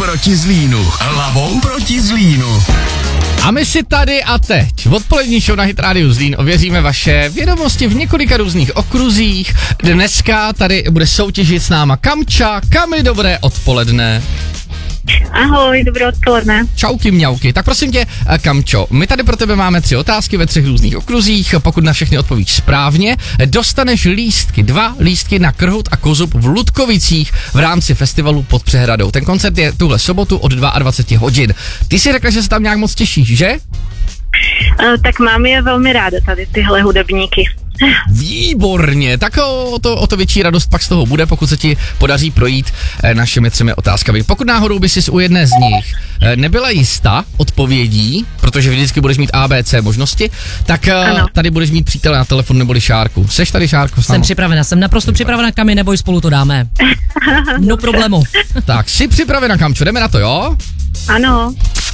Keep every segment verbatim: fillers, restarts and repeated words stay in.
proti Zlínu. Hlavou proti Zlínu. A my si tady a teď v odpolední show na Hit Radio Zlín ověříme vaše vědomosti v několika různých okruzích. Dneska tady bude soutěžit s náma Kamča. Kami, dobré odpoledne. Ahoj, dobré odpoledne. Čauky mňauky. Tak prosím tě, Kamčo, my tady pro tebe máme tři otázky ve třech různých okruzích. Pokud na všechny odpovíš správně, dostaneš lístky, dva lístky na Krhout a Kozub v Ludkovicích v rámci festivalu Pod Přehradou. Ten koncert je tuhle sobotu od dvacet dva hodin. Ty si řekla, že se tam nějak moc těšíš, že? Uh, tak mám je velmi ráda, tady tyhle hudebníky. Výborně, tak o to, o to větší radost pak z toho bude, pokud se ti podaří projít eh, našimi třemi otázkami. Pokud náhodou by si u jedné z nich eh, nebyla jistá odpovědí, protože vždycky budeš mít A, B, C možnosti, tak eh, tady budeš mít přítele na telefonu neboli Šárku. Seš tady, Šárko? Jsem připravena, jsem naprosto připravena, Kami, neboj, spolu to dáme. No problému. Tak, jsi připravena, Kamčo, jdeme na to, jo? Ano.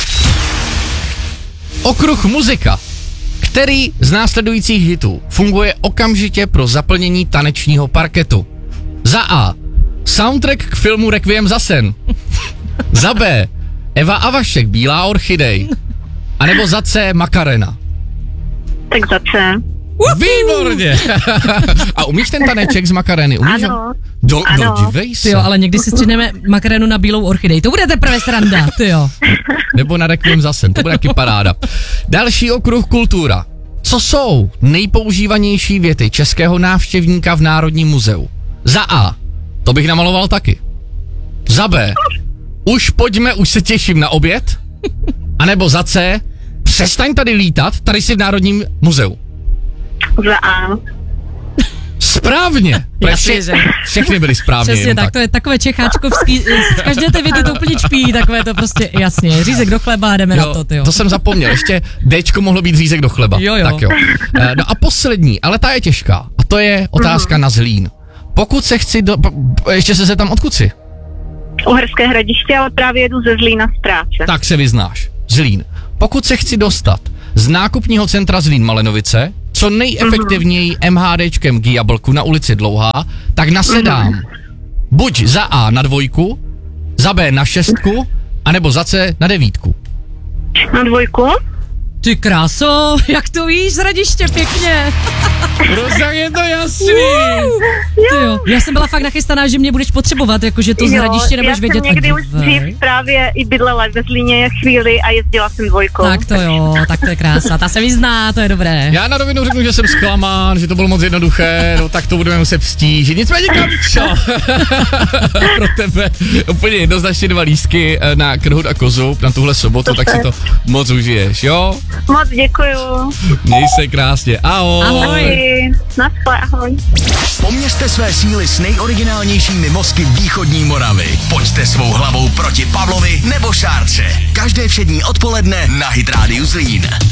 Okruh muzika. Který z následujících hitů funguje okamžitě pro zaplnění tanečního parketu? Za A. Soundtrack k filmu Requiem za sen. Za B. Eva a Vašek, Bílá orchidej. A nebo za C. Macarena. Tak za C. Výborně. A umíš ten taneček z Macareny? Umíš? Ano. Do, ano. dodívej se. Tyjo, ale někdy si střihneme Macarenu na Bílou orchidej. To bude teprve sranda, tyjo. Nebo na Requiem za sen, to bude taky paráda. Další okruh kultura. Co jsou nejpoužívanější věty českého návštěvníka v Národním muzeu? Za A. To bych namaloval taky. Za B. Už pojďme, už se těším na oběd. A nebo za C. Přestaň tady lítat, tady jsi v Národním muzeu. Za A. Správně. Jasně, Vše, že. všechny byly správně. Přesně tak, tak, to je takové čecháčkovský, z každé té věty to úplně čpí, takové to prostě jasně, řízek do chleba a jdeme jo, na to, tyjo. To jsem zapomněl, ještě Dčko mohlo být řízek do chleba. Jo, jo. Tak jo. No a poslední, ale ta je těžká, a to je otázka na Zlín. Pokud se chci, do, ještě se tam odkud jsi? Uherské Hradiště, ale právě jedu ze Zlína z práce. Tak se vyznáš. Zlín. Pokud se chci dostat z nákupního centra Zlín Malenovice, co nejefektivněji MHDčkem k Jablku na ulici Dlouhá, tak nasedám buď za A na dvojku, za B na šestku, anebo za C na devítku. Na dvojku? Ty kráso, jak to víš, z Hradiště, pěkně. Rozak je to jasný. Tyjo, já jsem byla fakt nachystaná, že mě budeš potřebovat, jakože to z Hradiště nebudeš vědět. Já jsem někdy už dřív právě i bydlela ve Zlíně chvíli a jezdila jsem dvojkou. Tak to jo, tak to je krása, ta se vyzná, to je dobré. Já na rovinu řeknu, že jsem zklamán, že to bylo moc jednoduché, no tak to budeme muset vstížit. Nicméně, Kamčo, pro tebe úplně jednoznačně dva lístky na Krhout a Kozub na tuhle sobotu, tak si to moc užiješ, jo? Moc děkuju. Měj se krásně, ahoj. Ahoj. Naschle, ahoj. Poměřte své síly s nejoriginálnějšími mozky východní Moravy. Pojďte svou hlavou proti Pavlovi nebo Šárce. Každé všední odpoledne na Hit Radio Zlín.